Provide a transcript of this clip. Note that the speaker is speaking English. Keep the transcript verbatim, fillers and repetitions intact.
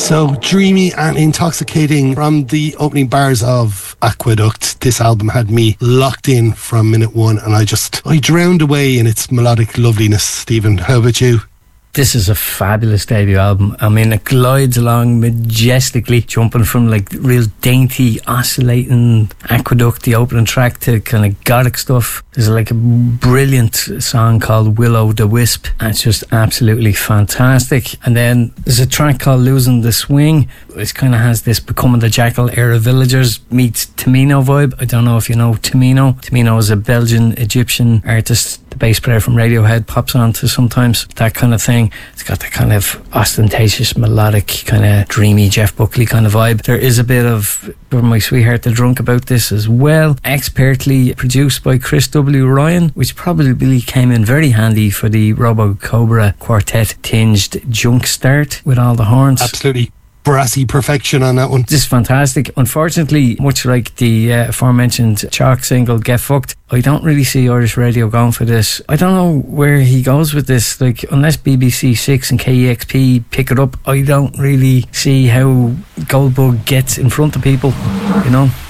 So dreamy and intoxicating from the opening bars of Aqueduct. This album had me locked in from minute one, and I just, I drowned away in its melodic loveliness. Stephen, how about you? This is a fabulous debut album. I mean, it glides along majestically, jumping from like real dainty, oscillating Aqueduct, the opening track, to kind of gothic stuff. There's like a brilliant song called Willow the Wisp, and it's just absolutely fantastic. And then there's a track called Losing the Swing. It kind of has this Becoming the Jackal era Villagers meets Tamino vibe. I don't know if you know Tamino. Tamino is a Belgian Egyptian artist. The bass player from Radiohead pops on to sometimes, that kind of thing. It's got the kind of ostentatious, melodic, kind of dreamy Jeff Buckley kind of vibe. There is a bit of My Sweetheart the Drunk about this as well. Expertly produced by Chris W. Ryan, which probably came in very handy for the Robo Cobra quartet tinged junk start with all the horns. Absolutely. Brassy perfection on that one. This is fantastic. Unfortunately, much like the uh, aforementioned Chalk single Get Fucked, I don't really see Irish radio going for this. I don't know where he goes with this. Like, unless B B C Six and K E X P pick it up, I don't really see how Goldbug gets in front of people, you know.